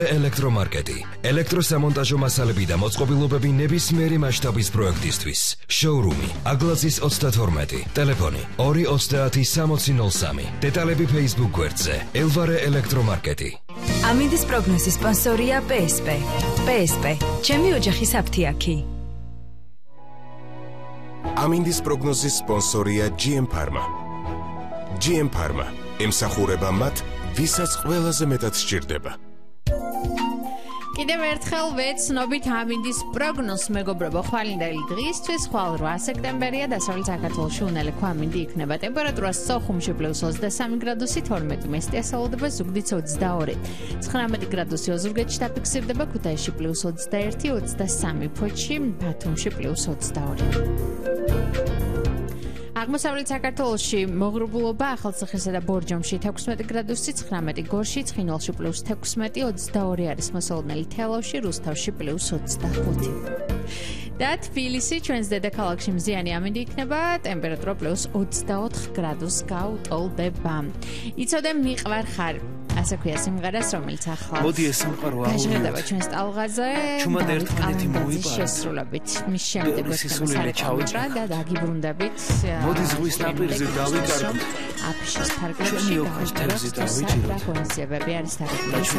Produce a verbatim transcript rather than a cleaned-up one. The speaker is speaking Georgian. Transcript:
ელექტრომარკეტი. ელექტროსამონტაჟო მასალები და მოწყობილობები ნებისმიერი მასშტაბის პროექტისთვის. შოურუმი აგლაზის ოცდათორმეტი. ტელეფონი ორი ოცდაათი სამოცი ნოლ სამი. დეტალები Facebook გვერდზე. ელვარე ელექტრომარკეტი. ამინდის პროგნოზის სპონსორია პე ეს პე. პე ეს პე. ჩემი ოჯახის აფთიაქი. ამინდის პროგნოზის სპონსორია ჯი ემ Pharma. ჯი ემ Pharma ემსახურება მათ, ვისაც ყველაზე მეტად სჭირდება. კიდევ ერთხელ ვეცნობით ამინდის პროგნოზს, მეგობრებო, ხვალინდელი დღისთვის, ხვალ რვა სექტემბერია, დასავლეთ საქართველოში უნელი ქვამინდი იქნება. ტემპერატურა სოხუმში პლუს ოცდასამი გრადუსი, თორმეტი მესტი ასალოდება, ზუგდიდს ოცდაორი. ცხრამეტი გრადუსი ოზურგეთში დაფიქსირდება, ქუთაისში პლუს ოცდაერთი, ოცდასამი, ფოთში, ბათუმში პლუს ოცდაორი. აღმოსავლეთ საქართველოში მოღრუბლობა, ახალციხესა და ბორჯომში თექვსმეტი გრადუსი, ცხრამეტი გორში, ცხინვალში პლუს თექვსმეტი, ოცდაორი არის მოსალოდნელი თელავში, რუსთავში პლუს ოცდახუთი. და თბილისი ჩვენს დედაქალაქში მზიანი ამინდი იქნება, ტემპერატურა პლუს ოცდაოთხ გრადუსს გაუტოლდება. იცოდე მიყვარ ხარ. ასე ქვია სიმღერას, რომელიც ახლა მოდი ეს სამყარო ავულიოთ. გაჟღერდება ჩვენს ტალღაზე. ჩუმად ერთმანეთი მოვიპაროთ. შესრულებით. მის შემდეგ ვესწრა და დაგიბრუნდებით. მოდი ზღვის ნაპირზე დავიკარგოთ. აფშის ფარგლებში და კონსერვები არის თარიღი.